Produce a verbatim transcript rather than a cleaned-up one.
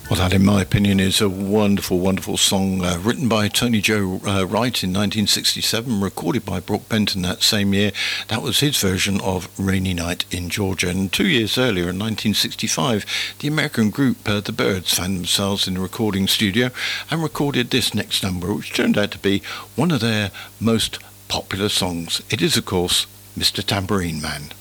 Well, that, in my opinion, is a wonderful, wonderful song uh, written by Tony Joe uh, Wright in nineteen sixty-seven, recorded by Brook Benton that same year. That was his version of Rainy Night in Georgia. And two years earlier, in nineteen sixty-five, the American group uh, The Byrds found themselves in the recording studio and recorded this next number, which turned out to be one of their most popular songs. It is, of course, Mister Tambourine Man.